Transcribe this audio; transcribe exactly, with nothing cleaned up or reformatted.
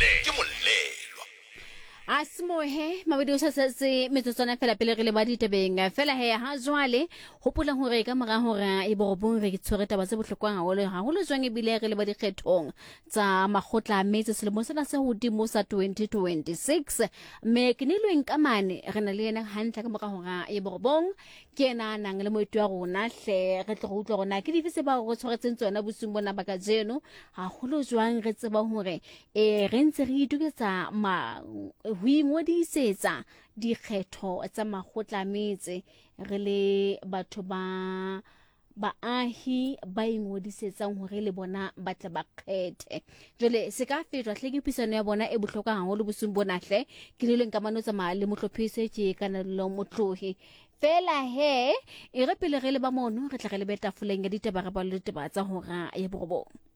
Asmohe mabedi o sa se metsotswana fela pele re le ba ditebeng fela he ha jwale hopola hore ka mora hore e borobong re tshwere taba tse bohlokwa haholo haholo jwang e bile re le ba dikgethong tsa makgotla a metse selemo sena se hodimo sa twenty twenty-six me ke nilweng ka mane re na le yena hantle ka mora hore e borobong ke ena nang le moetu wa rona hle re tlo go utlwa rona ke difise ba go tshwaretseng tsona bosung bona baka jeno haholo jwang re tseba hore e re ntse re ituketsa ma ho ingodisetsa dikgetho tsa makgotla a metse re le batho ba baahi ba ingodisetsang hore le bona ba tle ba kgethe jole se ka fetwa hle ke pisano ya bona e bohlokwa haholo bosung bona hle ke le leng ka mano tsa mali motlophise ke kana lo motlohi fela he e re pele re le ba mono re tla re le beta fuleng ya ditaba re ba le ditaba tsa hora ya borobong.